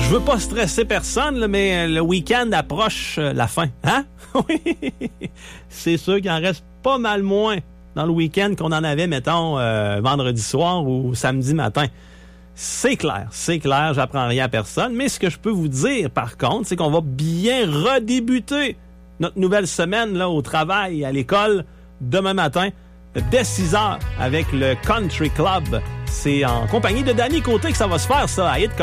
Je veux pas stresser personne, là, mais le week-end approche la fin. Hein? Oui. C'est sûr qu'il en reste pas mal moins dans le week-end qu'on en avait, mettons, vendredi soir ou samedi matin. C'est clair, j'apprends rien à personne. Mais ce que je peux vous dire, par contre, c'est qu'on va bien redébuter notre nouvelle semaine là au travail, à l'école, demain matin, dès 6 heures, avec le Country Club. C'est en compagnie de Danny Côté que ça va se faire, ça, à Hit